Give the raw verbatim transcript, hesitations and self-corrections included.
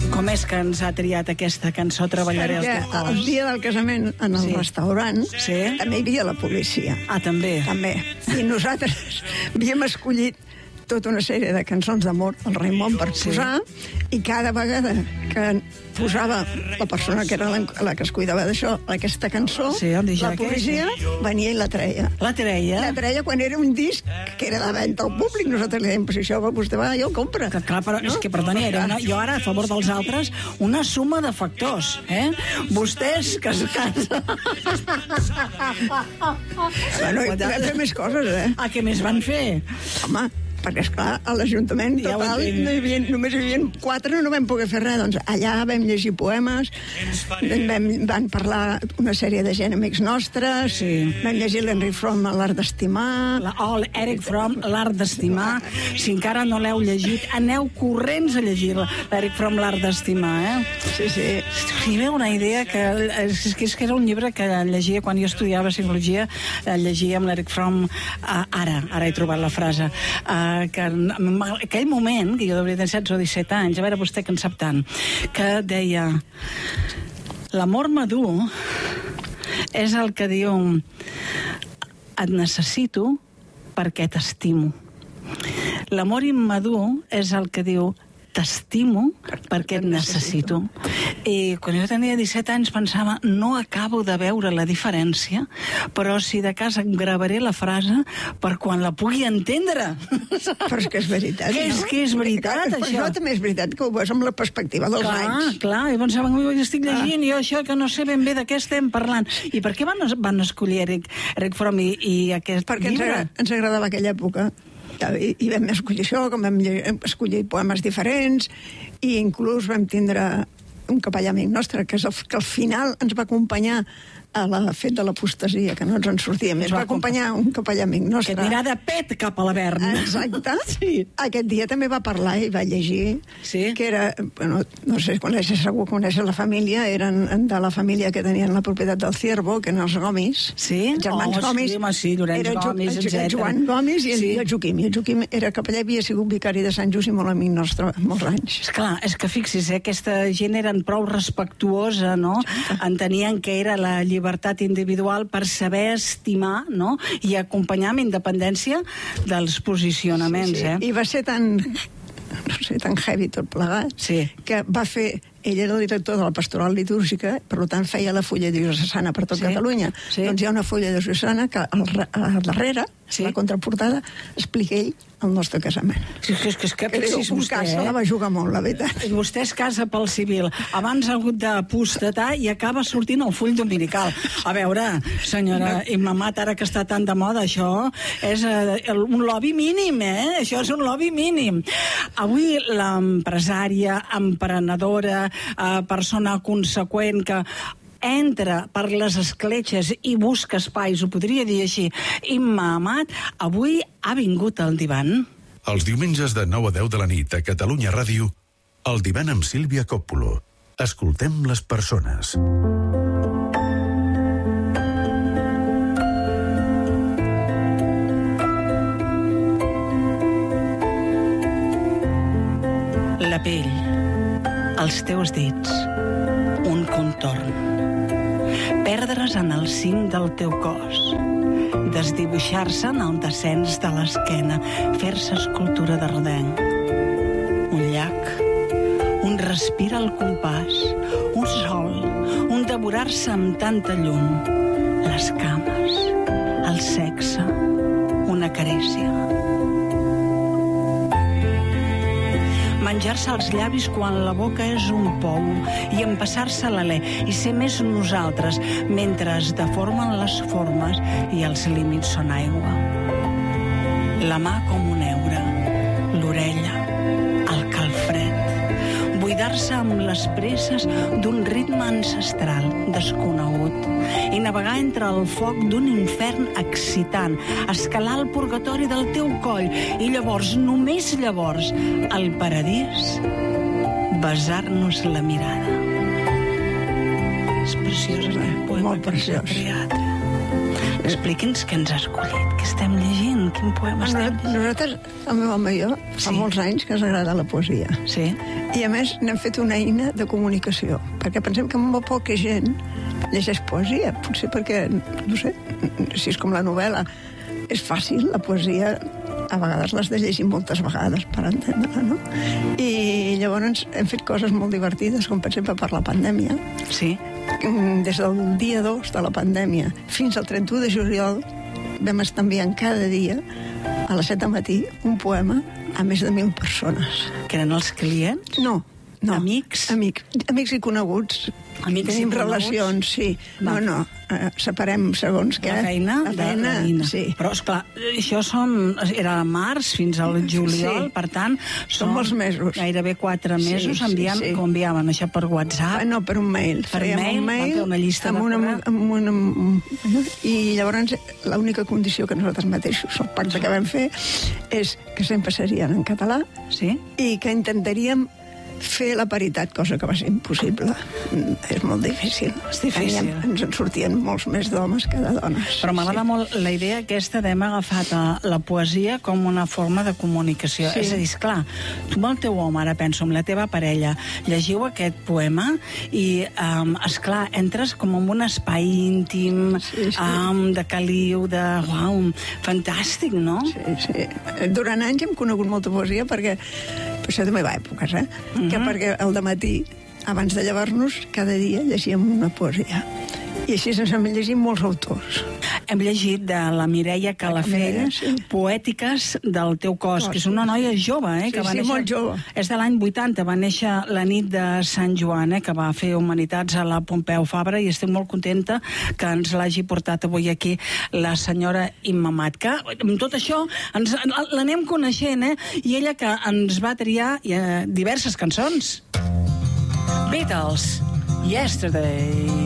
Com és que ens ha triat aquesta cançó Treballaré el teu cos? El dia del casament en el Sí. restaurant Sí. també hi havia la policia. Ah, també? També. I nosaltres havíem escollit tota una sèrie de cançons d'amor al Raimon per posar, i cada vegada que posava la persona que era la, la que es cuidava d'això, aquesta cançó, Sí, el D J la policia venia i la treia. La treia? La treia quan era un disc que era de venda al públic. Nosaltres li dèiem, però si això vostè va, jo el compra. Que, clar, però no? És que, perdoni, era una, jo ara, a favor dels altres, una suma de factors, eh? Vostès que es casen... Bueno, i vam fer més coses, eh? Ah, què més van fer? Home, perquè, esclar, a l'Ajuntament Ja ho total entenc. no hi havia, només hi havia quatre, no vam poder fer res. Doncs allà vam llegir poemes, vam, van parlar una sèrie de gent amics nostres, Sí. vam llegir l'Henry Fromm, L'art d'estimar... La, oh, Eric Fromm, L'art d'estimar. Si encara no l'heu llegit, aneu corrents a llegir l'Eric Fromm, L'art d'estimar, eh? Sí, sí. Si ve una idea que... És que, és que era un llibre que llegia quan jo estudiava psicologia, eh, llegia amb l'Eric Fromm, eh, ara, ara he trobat la frase, eh, que en aquell moment, que jo devia tenir setze o disset anys, a veure vostè que en sap tant, que deia: l'amor madur és el que diu et necessito perquè t'estimo. L'amor immadur és el que diu t'estimo perquè et necessito. I quan jo tenia disset anys pensava, no acabo de veure la diferència, però si de cas em gravaré la frase per quan la pugui entendre. Però és que és veritat, Que és no? que és veritat, Però això. això també és veritat, que ho veus amb la perspectiva dels Clar, anys. clar, i pensava que jo estic llegint i jo això que no sé ben bé de què estem parlant. I per què van, van escollir Eric, Eric Fromm i, i aquest Perquè ens, llibre? agra- ens agradava aquella època. I, i vam escollir això, com vam lle- escollir poemes diferents, i inclús vam tindre un capellà amic nostre, que, és el, que al final ens va acompanyar a la fet de l'apostasia, que no ens en sortíem. Ens va acompanyar un capellà amic nostre. Que anirà de pet cap a l'Avern. Exacte. Sí. Aquest dia també va parlar i va llegir, Sí. que era, bueno, no sé, coneixes, segur que coneixes la família, eren de la família que tenien la propietat del Ciervo, que eren els Gomis. Sí? Els germans Oh, Gomis. sí, home, sí, Llorenç Era Ju- Gomis, el Ju- etcètera. el Joan Gomis i el, Sí. i el Joaquim. I el Joaquim era capellà, havia sigut vicari de Sant Just i molt amic nostre, molts anys. Esclar, és que fixi's, eh, aquesta gent eren prou respectuosa, no? Entenien que era la llibertat individual per saber estimar, no? I acompanyar amb independència dels posicionaments, eh? I va ser tan, no sé, tan heavy tot plegat, Sí. que va fer... Ell era el director de la pastoral litúrgica, per tant feia la fulla diocesana per tot Sí. Catalunya. Sí. Doncs hi ha una fulla diocesana que al, ra- al darrere, Sí. la contraportada, explica ell el nostre casament. Sí, és que, és que, Que fixi's un vostè, cas se la eh? va jugar molt, la veritat. Vostè es casa pel civil, abans ha hagut d'apostatar i acaba sortint el full dominical. A veure, senyora Imamat, ara que està tan de moda això, és eh, el- un lobby mínim, eh? Això és un lobby mínim. Avui l'empresària, emprenedora, eh, persona conseqüent que entra per les escletxes i busca espais, ho podria dir així, Imma Amat, avui ha vingut al divan. Els diumenges de nou a deu de la nit a Catalunya Ràdio, el divan amb Sílvia Coppola. Escoltem les persones. La pell, els teus dits, un contorn. Perdre's en el cim del teu cos, desdibuixar-se en el descens de l'esquena, fer-se escultura de rodenc. Un llac, un respir al compàs, un sol, un devorar-se amb tanta llum, les cames, el sexe, una carícia. Menjar-se els llavis quan la boca és un pou i empassar-se l'alè i ser més nosaltres mentre es deformen les formes i els límits són aigua. La mà com un heure, l'orella, el calfred, buidar-se amb les presses d'un ritme ancestral desconegut i navegar entre el foc d'un infern excitant, escalar el purgatori del teu coll i llavors, només llavors, al paradís, besar-nos la mirada. És preciós, aquest poema Molt que ens ha preciós. triat. Expliqui'ns què ens ha escollit, què estem llegint, quin poema estem llegint. Nosaltres, el meu home i jo, fa Sí. molts anys que ens agrada la poesia. Sí? I a més n'hem fet una eina de comunicació, perquè pensem que molt poca gent llegeix poesia, potser perquè, no sé, si és com la novel·la, és fàcil, la poesia a vegades l'has de llegir moltes vegades per entendre-la, no? I llavors hem fet coses molt divertides, com per exemple per la pandèmia. Sí? Des del dia dos de la pandèmia fins al trenta-u de juliol vam estar enviant cada dia a les set del matí un poema a més de mil persones. Que eren els clients? No, no. Amics? Amics, amics i coneguts. Amics Tenim i coneguts? relacions, sí. Va. No, no, eh, separem segons què. La feina, la feina, de la Nina. sí. Però, esclar, això són, era març fins al juliol, Sí. per tant, Són molts mesos. Gairebé quatre Sí, mesos sí, enviant, sí. com enviaven això per WhatsApp. Ah, no, per un mail. Per Fèiem mail, un van mail fer una llista amb de una, correu. amb una, amb, I llavors l'única condició que nosaltres mateixos, el pacte que vam fer, és que sempre serien en català Sí? i que intentaríem fer la paritat, cosa que va ser impossible. Mm, És molt difícil. És difícil. Teníem, ens en sortien molts més d'homes que de dones. Però m'agrada Sí. molt la idea aquesta d'hem agafat a la poesia com una forma de comunicació. Sí. És a dir, esclar, tu amb el teu home, ara penso, amb la teva parella, llegiu aquest poema i, um, esclar, entres com en un espai íntim, Sí, sí. Um, de caliu, de... Uau, fantàstic, no? Sí, sí. Durant anys hem conegut molta poesia perquè, per això també va a èpoques, eh? Mm -hmm. Que perquè al dematí, abans de llevar-nos, cada dia llegíem una poesia. I així ens hem llegit molts autors. Hem llegit de la Mireia Calafell, Mireia, sí. Poètiques del teu cos, Cos, que és una noia jove, eh? Sí, que va sí, néixer... molt jove. És de l'any vuitanta, va néixer la nit de Sant Joan, eh? que va fer Humanitats a la Pompeu Fabra, i estic molt contenta que ens l'hagi portat avui aquí la senyora Imma Amat, que amb tot això ens, l'anem coneixent, eh? I ella que ens va triar eh, diverses cançons. Beatles, Yesterday.